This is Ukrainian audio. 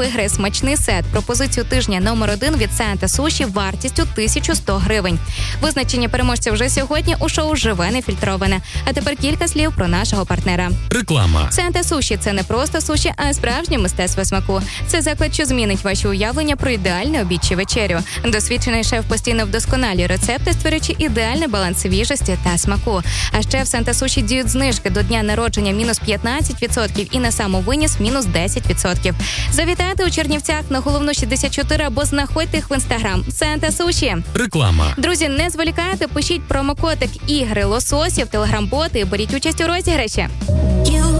виграє смачний сет. Пропозицію тижня номер 1 від Сента Суші вартістю 1100 гривень. Визначення переможця вже сьогодні у шоу «Живе нефільтроване». А тепер кілька слів про нашого партнера. Реклама. Сента Суші – це не просто суші, а справжнє мистецтво смаку. Це заклад, що змінить ваші уявлення про ідеальне обід чи вечерю. Досвідчений шеф постійно вдосконалює рецепти, створюючи ідеальний баланс свіжості та смаку. А ще в Сента Суші діють знижки до дня народження мінус 15% і на самовиніс мінус 10%. Завітайте у Чернівцях на Головну 64 або знаходьте їх в Інстаграм. Сента Суші. Реклама. Друзі, не зволікайте, пишіть промокодик «Ігри Лососі» в телеграм-боти і беріть участь у розіграші.